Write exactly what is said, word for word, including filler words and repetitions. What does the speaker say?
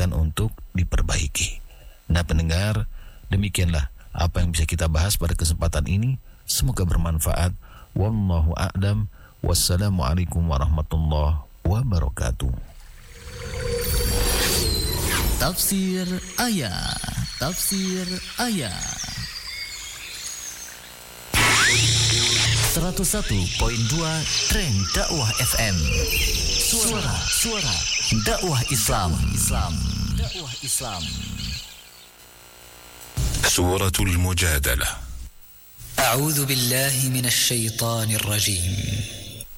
dianjurkan untuk diperbaiki. Nah pendengar, demikianlah apa yang bisa kita bahas pada kesempatan ini. Semoga bermanfaat. Wallahu a'lam. Wassalamualaikum warahmatullahi wabarakatuh. Tafsir ayat. Tafsir ayat. seratus satu koma dua Trend Dakwah F M. Suara, suara dakwah Islam. Islam. Dakwah Islam. Suratul Mujadalah. A'udzu billahi minasy syaithanir rajim.